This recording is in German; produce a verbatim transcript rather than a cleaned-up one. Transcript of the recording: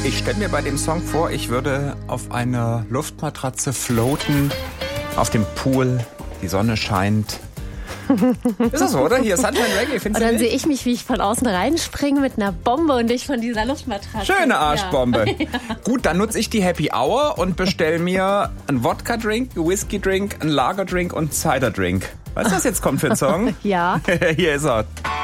Ich stelle mir bei dem Song vor, ich würde auf einer Luftmatratze floaten, auf dem Pool, die Sonne scheint. Ist das so, oder? Hier, Sunshine Reggae, findest Und du dann nicht? sehe ich mich, wie ich von außen reinspringe mit einer Bombe und dich von dieser Luftmatratze. Schöne Arschbombe. Ja. Gut, dann nutze ich die Happy Hour und bestelle mir einen Wodka-Drink, einen Whisky-Drink, einen Lager-Drink und einen Cider-Drink. Weißt du, was jetzt kommt für ein Song? Ja. Hier ist er.